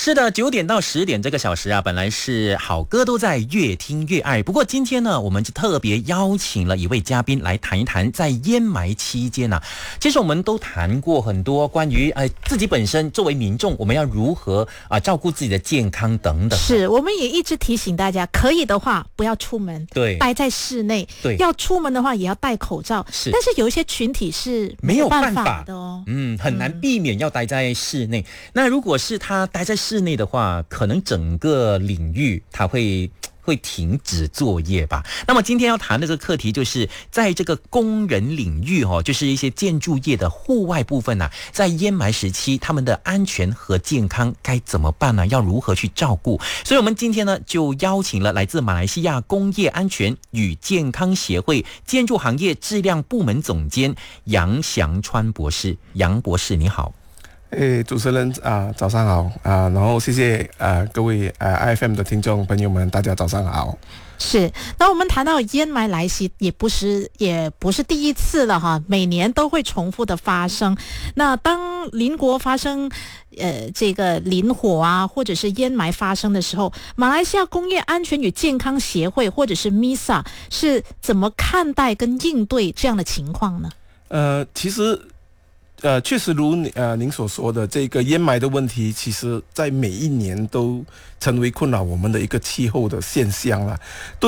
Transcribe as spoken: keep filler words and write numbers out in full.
是的，九点到十点这个小时啊，本来是好歌都在越听越爱。不过今天呢，我们就特别邀请了一位嘉宾来谈一谈，在烟霾期间呢、啊，其实我们都谈过很多关于呃自己本身作为民众，我们要如何啊、呃、照顾自己的健康等等。 是，我们也一直提醒大家，可以的话不要出门， 对， 待在室内。 对， 要出门的话也要戴口罩。 是， 但是有一些群体是没有办法的哦， 嗯，很难避免要待在室内。嗯、那如果是他待在室内的话，可能整个领域他会会停止作业吧。那么今天要谈的这个课题就是在这个工人领域哦，就是一些建筑业的户外部分啊，在烟霾时期他们的安全和健康该怎么办呢？要如何去照顾？所以我们今天呢就邀请了来自马来西亚工业安全与健康协会建筑行业质量部门总监杨祥川博士。杨博士你好。 诶，主持人啊、呃，早上好啊、呃！然后谢谢呃各位呃 I F M 的听众朋友们，大家早上好。 是，那我们谈到烟霾来袭，也不是也不是第一次了哈，每年都会重复的发生。那当邻国发生呃这个林火啊，或者是烟霾发生的时候，马来西亚工业安全与健康协会或者是 M I S A 是怎么看待跟应对这样的情况呢？ 呃，其实。呃，确实如呃您所说的，这个烟霾的问题，其实在每一年都成为困扰我们的一个气候的现象了。